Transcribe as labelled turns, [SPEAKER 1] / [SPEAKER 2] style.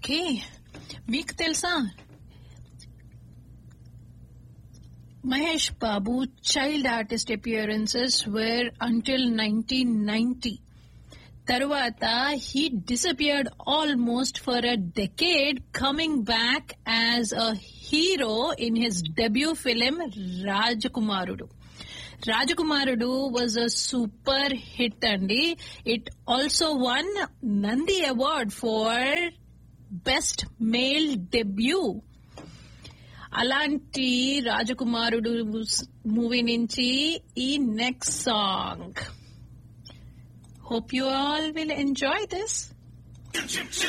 [SPEAKER 1] Okay, మీకు తెలుసా Mahesh Babu child artist appearances were until 1990. Tarvata, he disappeared almost for a decade, coming back as a hero in his debut film Rajakumarudu. Rajakumarudu was a super hit andi. It also won Nandi Award for Best Male Debut. అలాంటి రాజకుమారుడు movie నుంచి ఈ next song. Hope you all will enjoy this.